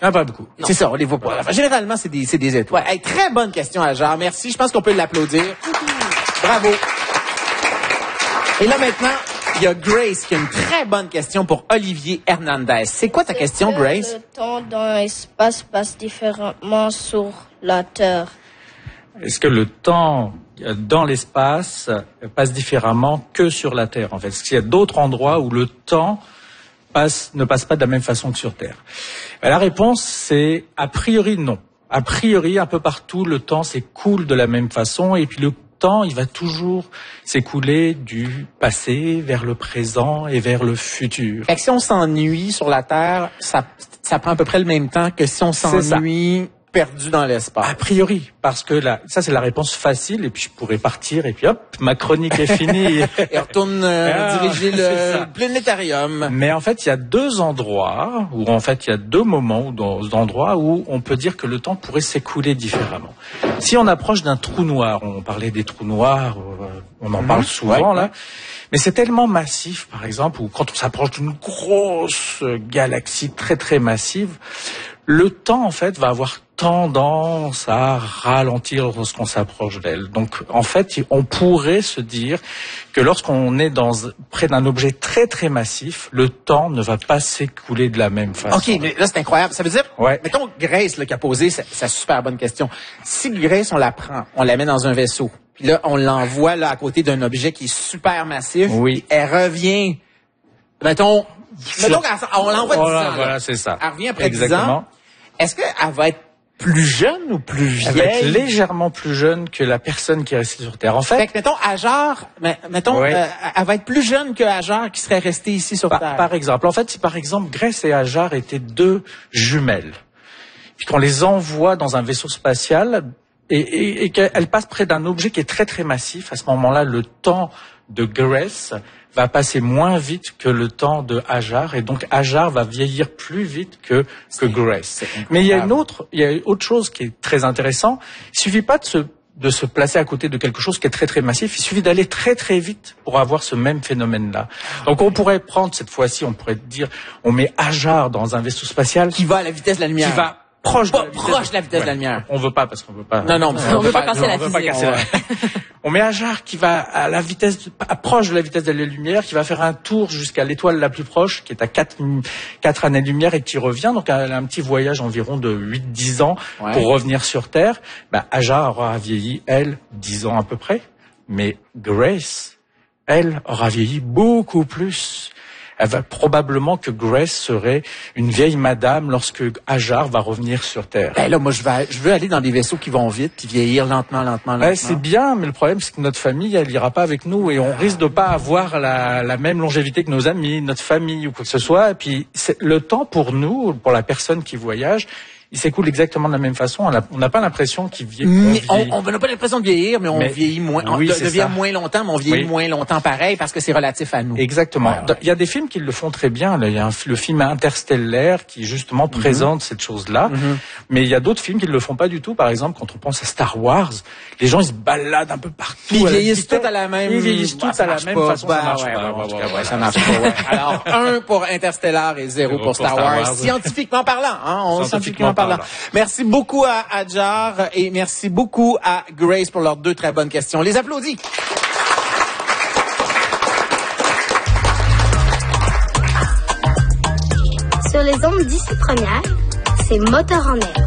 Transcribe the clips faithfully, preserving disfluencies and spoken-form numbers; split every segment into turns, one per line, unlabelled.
Ah, pas beaucoup.
C'est ça, on les voit pas. Enfin, généralement, c'est des, c'est des étoiles. Hey, très bonne question, Ajar. Merci. Je pense qu'on peut l'applaudir. Bravo. Et là, maintenant, il y a Grace qui a une très bonne question pour Olivier Hernandez. C'est quoi ta question, Grace?
Le temps dans l'espace passe différemment sur la Terre.
Est-ce que le temps dans l'espace passe différemment que sur la Terre, en fait? Est-ce qu'il y a d'autres endroits où le temps passe, ne passe pas de la même façon que sur Terre? La réponse, c'est a priori non. A priori, un peu partout, le temps s'écoule de la même façon, et puis le temps, il va toujours s'écouler du passé vers le présent et vers le futur.
Fait que si on s'ennuie sur la Terre, ça, ça prend à peu près le même temps que si on s'ennuie perdu dans l'espace.
A priori, parce que là, ça c'est la réponse facile, et puis je pourrais partir, et puis hop, ma chronique est finie.
Et retourne euh,
ah,
diriger le planétarium.
Mais en fait, il y a deux endroits, ou en fait, il y a deux moments, ou deux endroits où on peut dire que le temps pourrait s'écouler différemment. Si on approche d'un trou noir, on parlait des trous noirs, on en mmh, parle souvent ouais, là, mais c'est tellement massif, par exemple, ou quand on s'approche d'une grosse galaxie très très massive, le temps, en fait, va avoir tendance à ralentir lorsqu'on s'approche d'elle. Donc, en fait, on pourrait se dire que lorsqu'on est dans, près d'un objet très, très massif, le temps ne va pas s'écouler de la même façon.
OK, mais là, c'est incroyable. Ça veut dire,
ouais.
mettons Grace, là, qui a posé sa, sa super bonne question. Si Grace, on la prend, on la met dans un vaisseau, puis là, on l'envoie là à côté d'un objet qui est super massif,
oui.
Elle revient, mettons,
Sur...
mettons qu'on l'envoie
voilà,
dix ans.
Voilà, c'est ça.
Elle revient après
Exactement.
dix ans. Est-ce qu'elle va être plus jeune ou plus vieille?
Elle va être légèrement plus jeune que la personne qui est restée sur Terre. En fait,
fait que, mettons, Ajar, mettons,
ouais.
euh, elle va être plus jeune que Ajar qui serait resté ici sur
par,
Terre.
Par exemple. En fait, si par exemple, Grace et Ajar étaient deux jumelles, puis qu'on les envoie dans un vaisseau spatial et, et, et qu'elles passent près d'un objet qui est très très massif, à ce moment-là, le temps de Grace va passer moins vite que le temps de Ajar, et donc Ajar va vieillir plus vite que que Grace. Mais il y a une autre, il y a autre chose qui est très intéressant. Il suffit pas de se de se placer à côté de quelque chose qui est très très massif. Il suffit d'aller très très vite pour avoir ce même phénomène-là. Donc on pourrait prendre cette fois-ci, on pourrait dire, on met Ajar dans un vaisseau spatial
qui va à la vitesse de la lumière.
Qui va proche de la vitesse,
proche de la vitesse
ouais.
de la lumière.
On veut pas parce qu'on veut pas.
Non, non,
on, on veut pas, pas casser la physique.
Casser la... On met Ajar qui va à la vitesse, proche de la vitesse de la lumière, qui va faire un tour jusqu'à l'étoile la plus proche, qui est à quatre, quatre années-lumière et qui revient. Donc, elle a un petit voyage environ de huit dix ans ouais. pour revenir sur Terre. Ben, Ajar aura vieilli, elle, dix ans à peu près. Mais Grace, elle, aura vieilli beaucoup plus. Elle va probablement que Grace serait une vieille madame lorsque Ajar va revenir sur Terre.
Ben là, moi, je vais, je veux aller dans des vaisseaux qui vont vite, puis vieillir lentement, lentement, lentement.
Ben, c'est bien, mais le problème, c'est que notre famille, elle ira pas avec nous, et on risque de pas avoir la, la même longévité que nos amis, notre famille ou quoi que ce soit. Et puis, c'est, le temps pour nous, pour la personne qui voyage, il s'écoule exactement de la même façon. On n'a pas l'impression qu'il vieillit.
On n'a pas l'impression de vieillir, mais on mais, vieillit moins.
Oui,
on devient ça. moins longtemps, mais on vieillit oui. moins longtemps pareil parce que c'est relatif à nous.
Exactement.
Ouais, ouais.
Il y a des films qui le font très bien. Là. Il y a un, le film Interstellaire qui justement mm-hmm. présente cette chose-là. Mm-hmm. Mais il y a d'autres films qui ne le font pas du tout. Par exemple, quand on pense à Star Wars, les gens ils se baladent un peu partout.
Puis ils vieillissent tous à la même.
Ils vieillissent tous à la même
pas.
façon.
Bah,
ça marche
ouais,
pas.
Ouais, ouais, ouais, ça marche pas. Ouais. Alors un pour Interstellar et zéro, zéro pour, Star, Star Wars. Wars. Scientifiquement parlant, hein, on, scientifiquement, scientifiquement parlant. parlant. Merci beaucoup à Ajar et merci beaucoup à Grace pour leurs deux très bonnes questions. On les applaudit.
Sur les ondes d'ici première, c'est Moteur en air.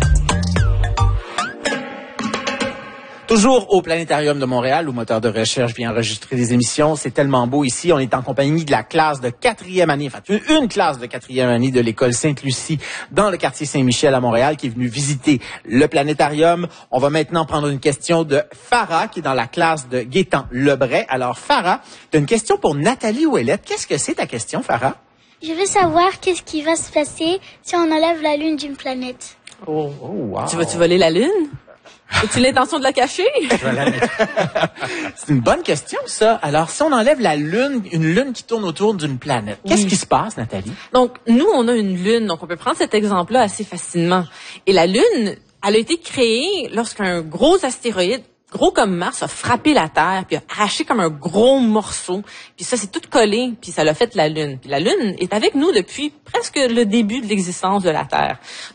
Toujours au Planétarium de Montréal, où Moteur de recherche vient enregistrer des émissions. C'est tellement beau ici. On est en compagnie de la classe de quatrième année, enfin une classe de quatrième année de l'école Sainte-Lucie dans le quartier Saint-Michel à Montréal qui est venue visiter le Planétarium. On va maintenant prendre une question de Farah qui est dans la classe de Gaétan Lebray. Alors Farah, tu as une question pour Nathalie Ouellette. Qu'est-ce que c'est ta question, Farah?
Je veux savoir qu'est-ce qui va se passer si on enlève la Lune d'une planète.
Oh, oh wow.
Tu vas-tu voler la Lune? As-tu l'intention de la cacher?
C'est une bonne question, ça. Alors, si on enlève la Lune, une Lune qui tourne autour d'une planète, qu'est-ce oui. qui se passe, Nathalie?
Donc, nous, on a une Lune. Donc, on peut prendre cet exemple-là assez facilement. Et la Lune, elle a été créée lorsqu'un gros astéroïde, gros comme Mars, a frappé la Terre, puis a arraché comme un gros morceau. Puis ça, c'est tout collé, puis ça l'a fait la Lune. Puis la Lune est avec nous depuis presque le début de l'existence de la Terre.